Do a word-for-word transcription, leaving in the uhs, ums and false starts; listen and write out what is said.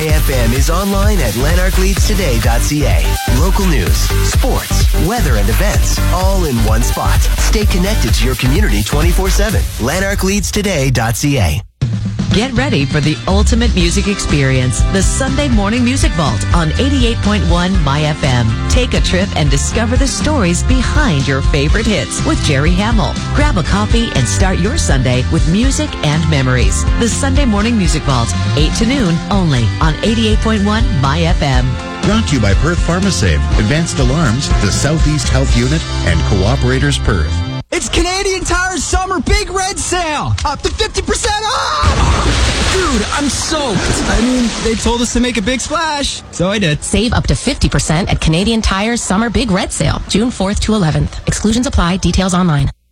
F M is online at lanark leads today dot c a. Local news, sports, weather, and events, all in one spot. Stay connected to your community twenty-four seven. lanark leads today dot c a. Get ready for the ultimate music experience, the Sunday Morning Music Vault on eighty-eight point one My F M. Take a trip and discover the stories behind your favorite hits with Jerry Hamill. Grab a coffee and start your Sunday with music and memories. The Sunday Morning Music Vault, eight to noon, only on eighty-eight point one My F M. Brought to you by Perth PharmaSave, Advanced Alarms, the Southeast Health Unit, and Cooperators Perth. It's Canadian Tire's Summer Big Red Sale! Up to fifty percent off! Dude, I'm soaked. I mean, they told us to make a big splash, so I did. Save up to fifty percent at Canadian Tire's Summer Big Red Sale, June fourth to eleventh. Exclusions apply. Details online.